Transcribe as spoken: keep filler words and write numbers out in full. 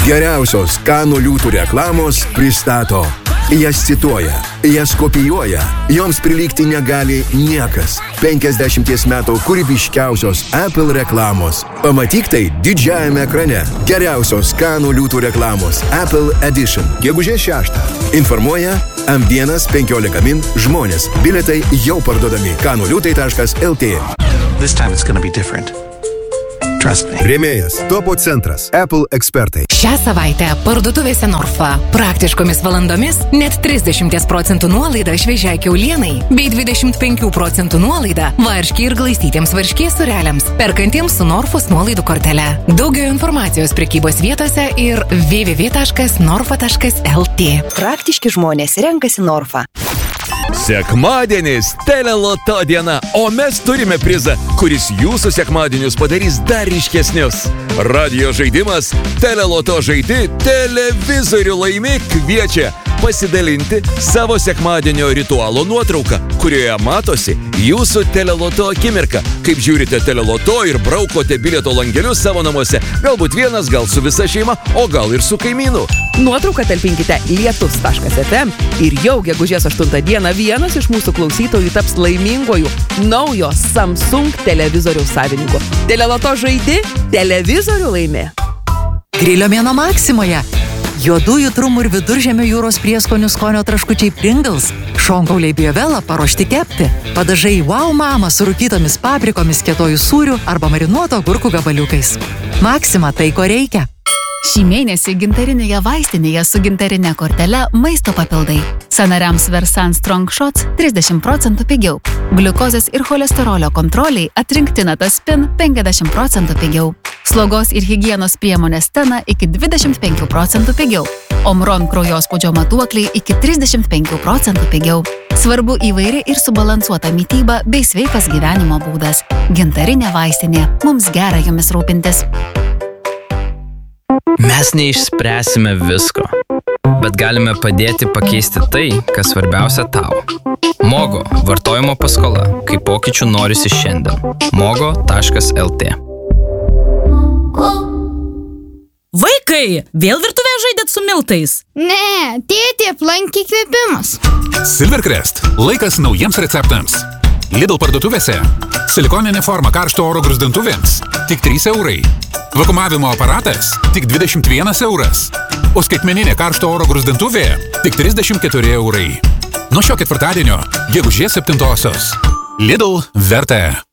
Geriausios Kanų liūtų reklamos pristato. Jas cituoja, jas kopijuoja, joms prilygti negali niekas. penkiasdešimties metų kūrybiškiausios Apple reklamos. Pamatyk tai didžiajame ekrane. Geriausios Kanų liūtų reklamos Apple Edition. Gegužės šeštą. Informuoja M vienas penkiolika min žmonės. Bilietai jau parduodami kanoliūtai taškas L T. This time it's gonna be different. Trust me. Rėmėjas Topo centras Apple ekspertai. Šią savaitę parduotuvėse Norfa. Praktiškomis valandomis net trisdešimt procentų nuolaida šviežiai kiaulienai bei dvidešimt penkių procentų nuolaida varškiai ir glaistytiems varškės sūreliams, perkantiems su Norfos nuolaidų kortele. Daugiau informacijos prekybos vietose ir w w w taškas norfa taškas L T. Praktiški žmonės renkasi Norfa. Sekmadienis Teleloto diena, o mes turime prizą, kuris jūsų sekmadienius padarys dar ryškesnius. Radio žaidimas Teleloto žaidi televizorių laimi kviečia pasidalinti savo sekmadienio ritualo nuotrauką, kurioje matosi jūsų Teleloto akimirka, kaip žiūrite Teleloto ir braukote bilieto langelius savo namuose, galbūt vienas, gal su visa šeima, o gal ir su kaimynu. Nuotrauką talpinkite lietus taškas f m ir jau gegužės aštuntą dieną vienas iš mūsų klausytojų taps laimingoju naujo Samsung televizoriaus savininku. Teleloto žaidi, televizorių laimi. Grilio mėnuo Maksimoje. Juodųjų trumų ir viduržemio jūros prieskonių skonio traškučiai Pringles, šonkauliai Biovela paruošti kepti, padažai Wow Mama su rūkytomis paprikomis, kietojų sūrių arba marinuoto agurkų gabaliukais. Maksima tai, ko reikia. Šį mėnesį gintarinėje vaistinėje su gintarinė kortele maisto papildai. Sąnariams Versan Strong Shots trisdešimt procentų pigiau. Gliukozės ir cholesterolio kontroliai atrinkti Nataspin penkiasdešimt procentų pigiau. Slogos ir higienos priemonės Tena iki dvidešimt penkių procentų pigiau. Omron kraujospūdžio matuokliai iki trisdešimt penkių procentų pigiau. Svarbu įvairi ir subalansuota mityba bei sveikas gyvenimo būdas. Gintarinė vaistinė. Mums gera jomis rūpintis. Mes neišspręsime visko, bet galime padėti pakeisti tai, kas svarbiausia tau. Mogo – vartojimo paskola, kai pokyčių norisi šiandien. mogo taškas L T. Vaikai, vėl virtuvėje žaidėt su miltais? Ne, tėtė, aplankė įkvėpimas. Silvercrest – laikas naujiems receptams. Lidl parduotuvėse – silikoninė forma karšto oro gruzdintuvėms – tik trys eurai. Vakumavimo aparatas – tik dvidešimt vienas euras. O skaitmeninė karšto oro gruzdintuvė – tik trisdešimt keturi eurai. Nuo šio ketvirtadienio, gegužės septintosios. Lidl verta.